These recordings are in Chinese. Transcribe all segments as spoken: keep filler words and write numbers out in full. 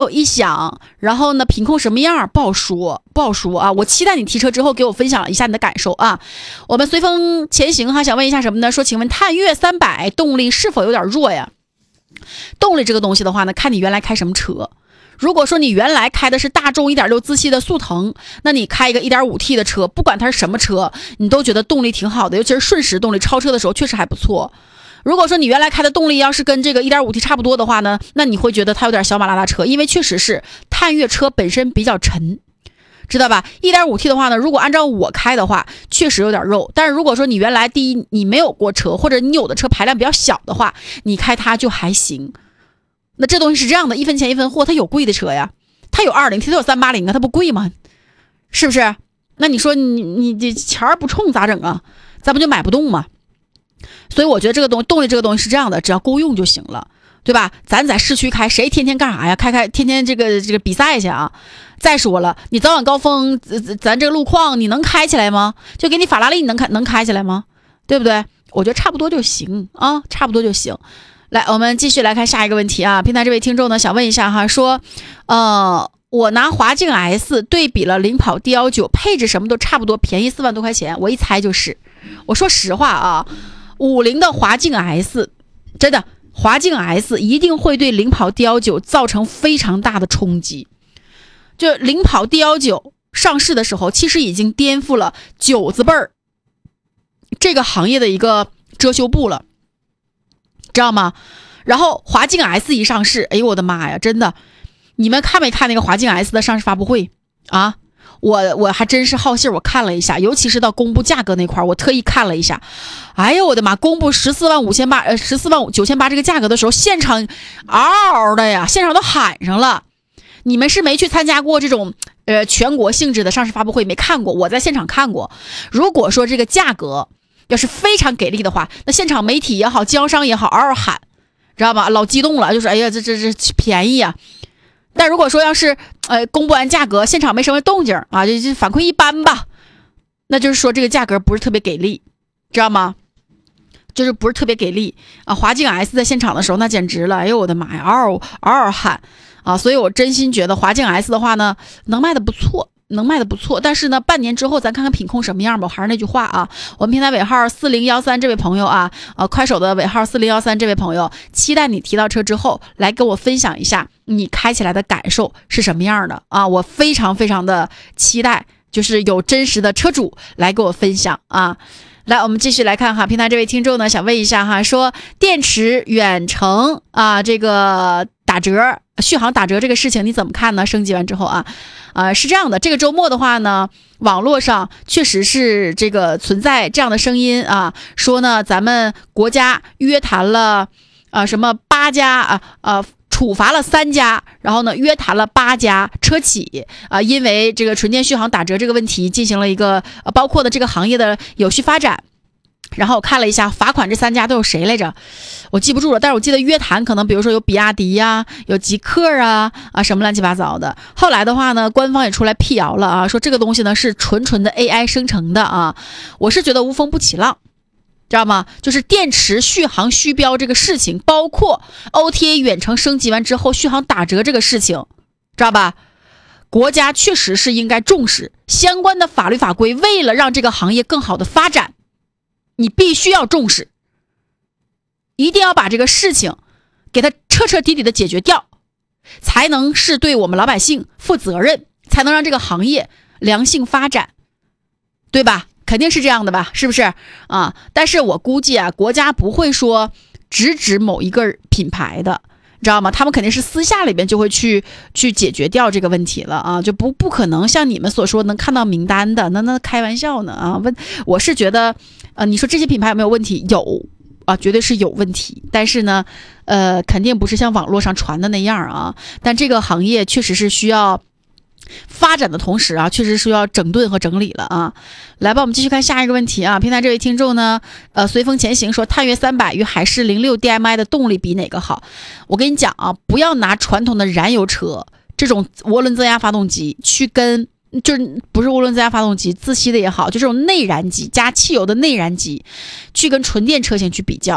一响，然后呢，品控什么样不好说，不好说啊。我期待你提车之后给我分享一下你的感受啊。我们随风前行哈，想问一下什么呢？说，请问探岳三百动力是否有点弱呀？动力这个东西的话呢，看你原来开什么车。如果说你原来开的是大众 一点六 自吸的速腾，那你开一个 一点五 T 的车，不管它是什么车，你都觉得动力挺好的，尤其是瞬时动力，超车的时候确实还不错。如果说你原来开的动力要是跟这个 一点五 T 差不多的话呢，那你会觉得它有点小马拉大车，因为确实是探岳车本身比较沉，知道吧？ 一点五 T 的话呢，如果按照我开的话确实有点肉，但是如果说你原来第一你没有过车，或者你有的车排量比较小的话，你开它就还行。那这东西是这样的，一分钱一分货，它有贵的车呀，它有 二零 T， 它有三八零啊，它不贵吗？是不是？那你说你你这钱儿不冲咋整啊？咱不就买不动吗？所以我觉得这个东动力这个东西是这样的，只要够用就行了，对吧？咱在市区开，谁天天干啥呀？开开天天这个这个比赛去啊！再说了，你早晚高峰，咱这个路况你能开起来吗？就给你法拉利，你能开能开起来吗？对不对？我觉得差不多就行啊，差不多就行。来，我们继续来看下一个问题啊。平台这位听众呢，想问一下哈，说，呃，我拿华境 S 对比了领跑 D 一九，配置什么都差不多，便宜四万多块钱，我一猜就是。我说实话啊。五菱的华境 S， 真的华境 S 一定会对领跑 D 一九造成非常大的冲击。就领跑 D 一九上市的时候，其实已经颠覆了九字辈儿这个行业的一个遮羞布了，知道吗？然后华境 S 一上市，哎呦我的妈呀，真的，你们看没看那个华境 S 的上市发布会啊？我我还真是好信，我看了一下，尤其是到公布价格那块，我特意看了一下。哎呦我的妈！公布十四万五千八，呃，十四万九千八这个价格的时候，现场嗷嗷的呀，现场都喊上了。你们是没去参加过这种呃全国性质的上市发布会，没看过？我在现场看过。如果说这个价格要是非常给力的话，那现场媒体也好，经销商也好，嗷嗷喊，知道吧？老激动了，就是哎呀，这这这便宜啊！但如果说要是呃公布完价格，现场没什么动静啊，就就反馈一般吧，那就是说这个价格不是特别给力，知道吗？就是不是特别给力啊！华境 S 在现场的时候那简直了，哎呦我的妈呀，嗷嗷嗷嗷喊啊！所以我真心觉得华境 S 的话呢，能卖的不错。能卖的不错，但是呢，半年之后咱看看品控什么样吧。我还是那句话啊，我们平台尾号四零一三这位朋友啊，呃，快手的尾号四零一三这位朋友，期待你提到车之后来跟我分享一下你开起来的感受是什么样的啊！我非常非常的期待，就是有真实的车主来给我分享啊。来，我们继续来看哈，平台这位听众呢想问一下哈，说电池远程啊这个打折续航打折这个事情你怎么看呢？升级完之后啊，呃是这样的，这个周末的话呢，网络上确实是这个存在这样的声音啊，说呢咱们国家约谈了啊什么八家啊呃。处罚了三家，然后呢，约谈了八家车企啊、呃，因为这个纯电续航打折这个问题进行了一个呃，包括的这个行业的有序发展。然后我看了一下罚款，这三家都有谁来着？我记不住了，但是我记得约谈可能比如说有比亚迪呀、啊，有极客啊啊什么乱七八糟的。后来的话呢，官方也出来辟谣了啊，说这个东西呢是纯纯的 A I 生成的啊。我是觉得无风不起浪。知道吗？就是电池续航虚标这个事情，包括 O T A 远程升级完之后续航打折这个事情，知道吧？国家确实是应该重视相关的法律法规，为了让这个行业更好的发展，你必须要重视，一定要把这个事情给它彻彻底底的解决掉，才能是对我们老百姓负责任，才能让这个行业良性发展，对吧？肯定是这样的吧，是不是啊？但是我估计啊，国家不会说直指某一个品牌的，知道吗？他们肯定是私下里边就会去去解决掉这个问题了啊，就不不可能像你们所说能看到名单的，那那开玩笑呢啊！问我是觉得，呃，你说这些品牌有没有问题？有啊，绝对是有问题，但是呢，呃，肯定不是像网络上传的那样啊。但这个行业确实是需要发展的同时啊，确实需要整顿和整理了啊。来吧，我们继续看下一个问题啊。平台这位听众呢，呃，随风前行说，探岳三百与海狮零六 D M I 的动力比哪个好？我跟你讲啊，不要拿传统的燃油车这种涡轮增压发动机去跟，就是不是涡轮增压发动机，自吸的也好，就这种内燃机加汽油的内燃机，去跟纯电车型去比较。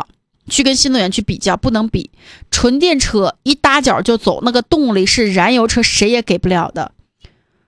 去跟新能源去比较，不能比。纯电车一搭脚就走，那个动力是燃油车谁也给不了的。